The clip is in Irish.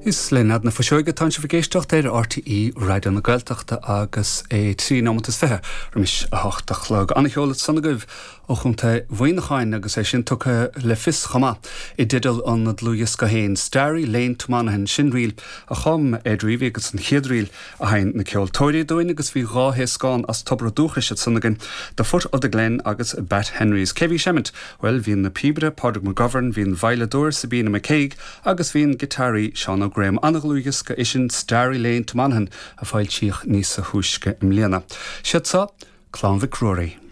Is Lennad na fosjóige tan se vergéistecht RTE Ride an na Gaeltachta agus trí nómatas fethe mis a hochtach lag ancholet sanna goibh ó chunta bhaoineáin agus sin tucha le fis chama I didal an na dlúias go héin Starry Lane Tumanhan sinríl a chum édríomh agus an chiadríl a hain na ceoltóirí dóin agus bhí ráhés gáin as tobra dúchas sannagan the foot of the Glen agus Bat Henry's Kevin Shemmett well hín na Pibre Padraig McGovern hín Violador Sabina McCaig agus hín gitari Sean Graham Annagluigus go isin Starry Lane Tumanhan a fáil tíoch níos a thuisce im léana. Siad sa, Clán Vic Rory.